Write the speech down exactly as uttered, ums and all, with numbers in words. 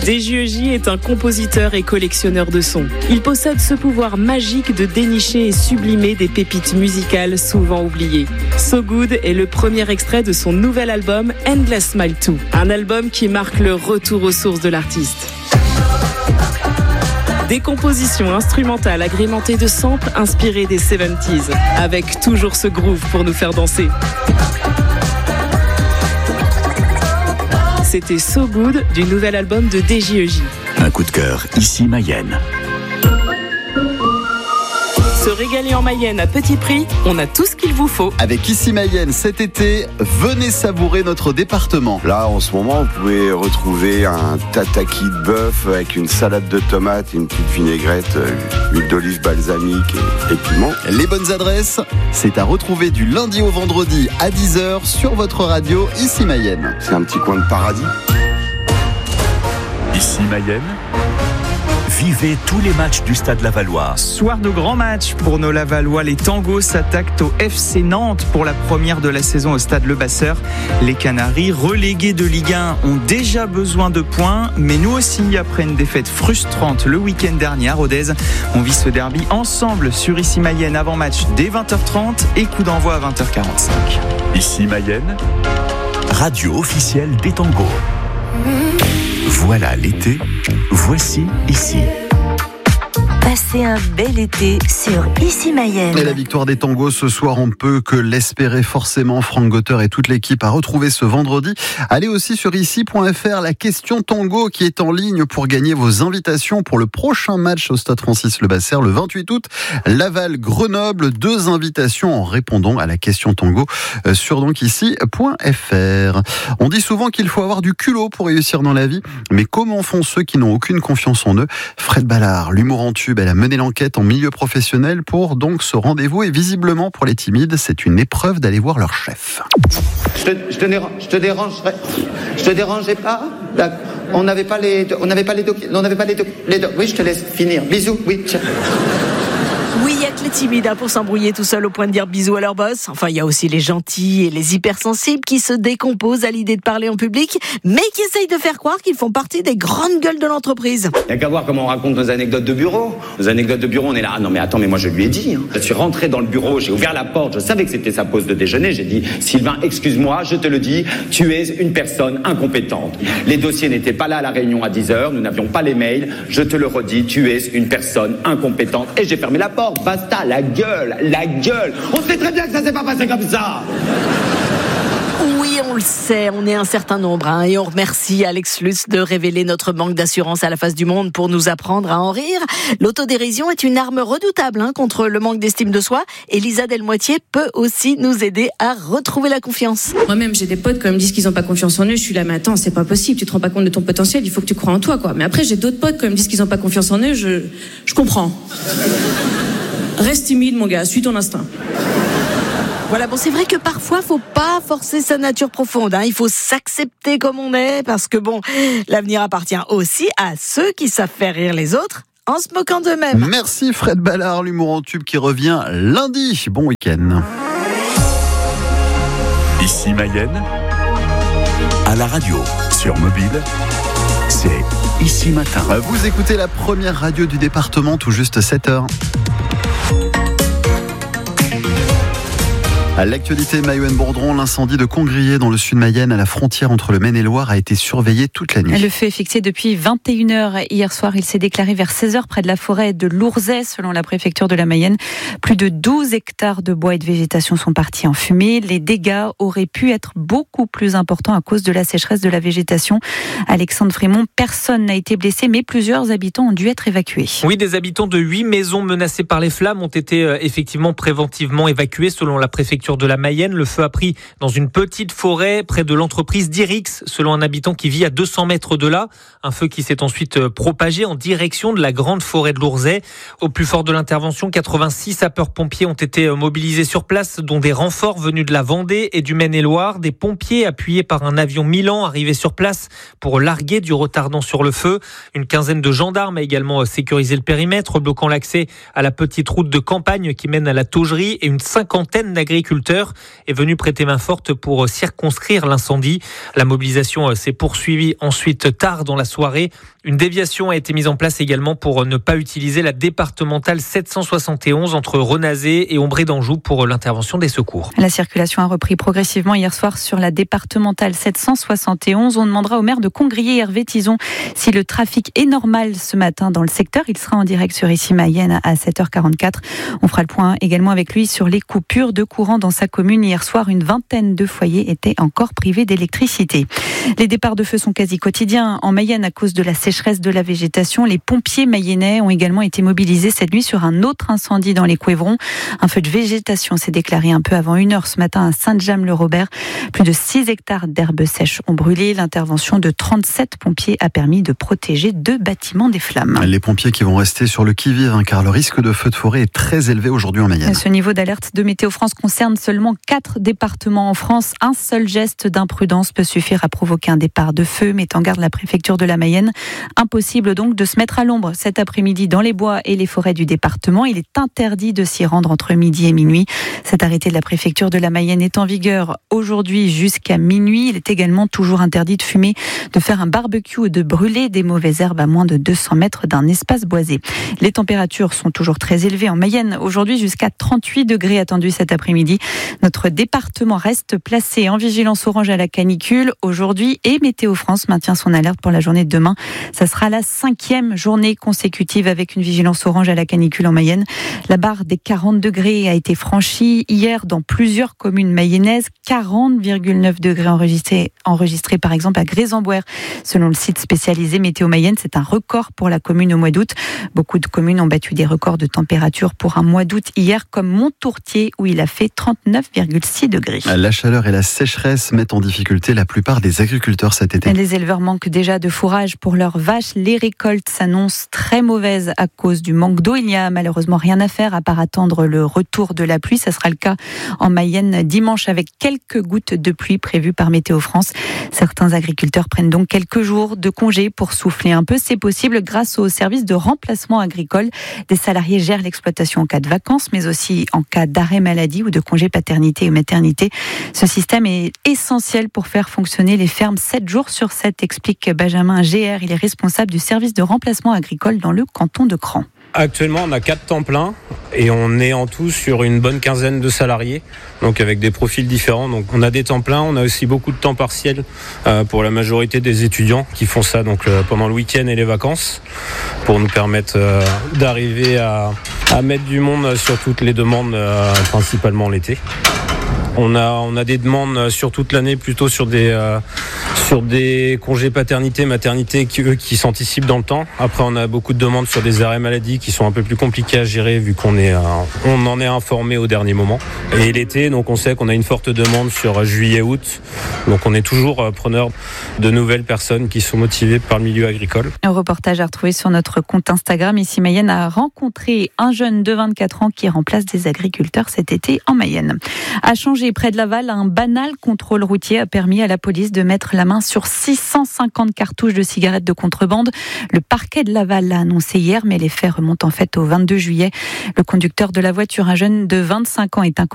D J E J est un compositeur et collectionneur de sons. Il possède ce pouvoir magique de dénicher et sublimer des pépites musicales souvent oubliées. So Good est le premier extrait de son nouvel album Endless Smile deux, un album qui marque le retour aux sources de l'artiste. Des compositions instrumentales agrémentées de samples inspirés des soixante-dix, avec toujours ce groove pour nous faire danser. C'était So Good du nouvel album de D J E J. Un coup de cœur, ici Mayenne. Se régaler en Mayenne à petit prix, on a tout ce qu'il vous faut. Avec Ici Mayenne, cet été, venez savourer notre département. Là, en ce moment, vous pouvez retrouver un tataki de bœuf avec une salade de tomates, une petite vinaigrette, huile d'olive balsamique et, et piment. Les bonnes adresses, c'est à retrouver du lundi au vendredi à dix heures sur votre radio Ici Mayenne. C'est un petit coin de paradis. Ici Mayenne. Vivez tous les matchs du Stade Lavallois. Soir de grand match pour nos Lavallois. Les Tangos s'attaquent au F C Nantes pour la première de la saison au Stade Le Basseur. Les Canaries, relégués de Ligue un, ont déjà besoin de points. Mais nous aussi, après une défaite frustrante le week-end dernier à Rodez, on vit ce derby ensemble sur Ici Mayenne avant match dès vingt heures trente et coup d'envoi à vingt heures quarante-cinq. Ici Mayenne, radio officielle des Tangos. Voilà l'été, voici ici. Passez un bel été sur Ici Mayenne. Et la victoire des Tangos ce soir, on ne peut que l'espérer forcément. Franck Gauter et toute l'équipe à retrouver ce vendredi. Allez aussi sur ici point f r, la question Tango qui est en ligne pour gagner vos invitations pour le prochain match au Stade Francis Le Basseur le vingt-huit août. Laval-Grenoble, deux invitations en répondant à la question Tango sur donc ici point f r. On dit souvent qu'il faut avoir du culot pour réussir dans la vie, mais comment font ceux qui n'ont aucune confiance en eux? Fred Ballard, l'humour en tube, elle a mené l'enquête en milieu professionnel pour donc ce rendez-vous, et visiblement pour les timides, c'est une épreuve d'aller voir leur chef. Je te, je te, dérange, je te dérangerai, je te dérangeais pas. Là, on n'avait pas les, on n'avait pas les doc, on n'avait pas les doc, les doc. Oui, je te laisse finir. Bisous. Oui. Tiens. Oui, il y a que les timides hein, pour s'embrouiller tout seul au point de dire bisous à leur boss. Enfin, il y a aussi les gentils et les hypersensibles qui se décomposent à l'idée de parler en public, mais qui essayent de faire croire qu'ils font partie des grandes gueules de l'entreprise. Il n'y a qu'à voir comment on raconte nos anecdotes de bureau. Nos anecdotes de bureau, on est là. Ah non, mais attends, mais moi je lui ai dit. Hein. Je suis rentré dans le bureau, j'ai ouvert la porte, je savais que c'était sa pause de déjeuner. J'ai dit, Sylvain, excuse-moi, je te le dis, tu es une personne incompétente. Les dossiers n'étaient pas là à la réunion à dix heures, nous n'avions pas les mails. Je te le redis, tu es une personne incompétente. Et j'ai fermé la porte. Basta, la gueule, la gueule. On sait très bien que ça s'est pas passé comme ça. Oui, on le sait, on est un certain nombre hein, et on remercie Alex Lutz de révéler notre manque d'assurance à la face du monde pour nous apprendre à en rire. L'autodérision est une arme redoutable hein, contre le manque d'estime de soi, et Lisa Delmoitier peut aussi nous aider à retrouver la confiance. Moi-même, j'ai des potes quand ils me disent qu'ils n'ont pas confiance en eux, je suis là, mais attends, c'est pas possible, tu te rends pas compte de ton potentiel, il faut que tu crois en toi, quoi. Mais après, j'ai d'autres potes quand ils me disent qu'ils n'ont pas confiance en eux, je, je comprends. Reste timide, mon gars, suis ton instinct. Voilà, bon, c'est vrai que parfois, faut pas forcer sa nature profonde, hein. Il faut s'accepter comme on est, parce que bon, l'avenir appartient aussi à ceux qui savent faire rire les autres en se moquant d'eux-mêmes. Merci Fred Ballard, l'humour en tube qui revient lundi. Bon week-end. Ici Mayenne, à la radio, sur mobile, c'est Ici Matin. Vous écoutez la première radio du département, tout juste sept heures. À l'actualité, Mayouen-Bourdron, l'incendie de Congrier dans le sud Mayenne, à la frontière entre le Maine-et-Loire, a été surveillé toute la nuit. Le feu est fixé depuis vingt et une heures. Hier soir, il s'est déclaré vers seize heures près de la forêt de Lourzay, selon la préfecture de la Mayenne. Plus de douze hectares de bois et de végétation sont partis en fumée. Les dégâts auraient pu être beaucoup plus importants à cause de la sécheresse de la végétation. Alexandre Frémont, personne n'a été blessé, mais plusieurs habitants ont dû être évacués. Oui, des habitants de huit maisons menacées par les flammes ont été euh, effectivement préventivement évacués, selon la préfecture de la Mayenne. Le feu a pris dans une petite forêt près de l'entreprise d'Irix, selon un habitant qui vit à deux cents mètres de là. Un feu qui s'est ensuite propagé en direction de la grande forêt de Lourzay. Au plus fort de l'intervention, quatre-vingt-six sapeurs-pompiers ont été mobilisés sur place, dont des renforts venus de la Vendée et du Maine-et-Loire. Des pompiers appuyés par un avion Milan arrivés sur place pour larguer du retardant sur le feu. Une quinzaine de gendarmes a également sécurisé le périmètre, bloquant l'accès à la petite route de campagne qui mène à la Taugerie, et une cinquantaine d'agriculteurs agriculteurs est venu prêter main forte pour circonscrire l'incendie. La mobilisation s'est poursuivie ensuite tard dans la soirée. Une déviation a été mise en place également pour ne pas utiliser la départementale sept cent soixante et onze entre Renazé et Ombré d'Anjou pour l'intervention des secours. La circulation a repris progressivement hier soir sur la départementale sept cent soixante et onze. On demandera au maire de Congrier, Hervé Tison, si le trafic est normal ce matin dans le secteur. Il sera en direct sur Ici Mayenne à sept heures quarante-quatre. On fera le point également avec lui sur les coupures de courant dans sa commune. Hier soir, une vingtaine de foyers étaient encore privés d'électricité. Les départs de feu sont quasi quotidiens en Mayenne à cause de la sécheresse de la végétation. Les pompiers mayennais ont également été mobilisés cette nuit sur un autre incendie dans les Couévrons. Un feu de végétation s'est déclaré un peu avant une heure ce matin à Saint-James-le-Robert. Plus de six hectares d'herbes sèches ont brûlé. L'intervention de trente-sept pompiers a permis de protéger deux bâtiments des flammes. Les pompiers qui vont rester sur le qui-vive, hein, car le risque de feu de forêt est très élevé aujourd'hui en Mayenne. Ce niveau d'alerte de Météo France concerne seulement quatre départements en France. Un seul geste d'imprudence peut suffire à provoquer un départ de feu, met en garde la préfecture de la Mayenne. Impossible donc de se mettre à l'ombre cet après-midi dans les bois et les forêts du département. Il est interdit de s'y rendre entre midi et minuit. Cet arrêté de la préfecture de la Mayenne est en vigueur aujourd'hui jusqu'à minuit. Il est également toujours interdit de fumer, de faire un barbecue ou de brûler des mauvaises herbes à moins de deux cents mètres d'un espace boisé. Les températures sont toujours très élevées en Mayenne. Aujourd'hui, jusqu'à trente-huit degrés attendus cet après-midi. Notre département reste placé en vigilance orange à la canicule aujourd'hui et Météo France maintient son alerte pour la journée de demain. Ça sera la cinquième journée consécutive avec une vigilance orange à la canicule en Mayenne. La barre des quarante degrés a été franchie hier dans plusieurs communes mayennaises. quarante virgule neuf degrés enregistrés, enregistrés par exemple à Grésambouère. Selon le site spécialisé Météo Mayenne, c'est un record pour la commune au mois d'août. Beaucoup de communes ont battu des records de température pour un mois d'août hier, comme Montourtier où il a fait trente-neuf virgule six degrés. La chaleur et la sécheresse mettent en difficulté la plupart des agriculteurs cet été. Les éleveurs manquent déjà de fourrage pour leurs vaches. Les récoltes s'annoncent très mauvaises à cause du manque d'eau. Il n'y a malheureusement rien à faire à part attendre le retour de la pluie. Ça sera le cas en Mayenne dimanche avec quelques gouttes de pluie prévues par Météo France. Certains agriculteurs prennent donc quelques jours de congé pour souffler un peu. C'est possible grâce au service de remplacement agricole. Des salariés gèrent l'exploitation en cas de vacances, mais aussi en cas d'arrêt maladie ou de congé paternité ou maternité. Ce système est essentiel pour faire fonctionner les fermes sept jours sur sept, explique Benjamin G R. Il est responsable du service de remplacement agricole dans le canton de Cran. Actuellement, on a quatre temps pleins et on est en tout sur une bonne quinzaine de salariés, donc avec des profils différents. Donc, on a des temps pleins, on a aussi beaucoup de temps partiel euh, pour la majorité des étudiants qui font ça donc euh, pendant le week-end et les vacances, pour nous permettre euh, d'arriver à, à mettre du monde sur toutes les demandes, euh, principalement l'été. On a, on a des demandes sur toute l'année, plutôt sur des, euh, sur des congés paternité, maternité qui, eux, qui s'anticipent dans le temps. Après, on a beaucoup de demandes sur des arrêts maladie qui sont un peu plus compliqués à gérer vu qu'on est, euh, on en est informé au dernier moment. Et l'été, donc on sait qu'on a une forte demande sur juillet-août. Donc on est toujours preneur de nouvelles personnes qui sont motivées par le milieu agricole. Un reportage à retrouver sur notre compte Instagram. Ici Mayenne a rencontré un jeune de vingt-quatre ans qui remplace des agriculteurs cet été en Mayenne. À changer près de Laval, un banal contrôle routier a permis à la police de mettre la main sur six cent cinquante cartouches de cigarettes de contrebande. Le parquet de Laval l'a annoncé hier, mais les faits remontent en fait au vingt-deux juillet. Le conducteur de la voiture, un jeune de vingt-cinq ans, est inconnu.